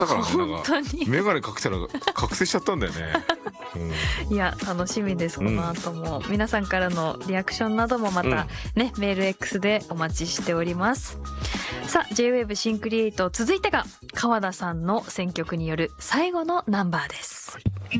だからね、 本当にメガネかけたら覚醒しちゃったんだよね。 いや楽しみです。この後も皆さんからのリアクションなどもまたね、メール X でお待ちしております。さあ J-WAVE シンクリエイト、続いてが川田さんの選曲による最後のナンバーです。 はい。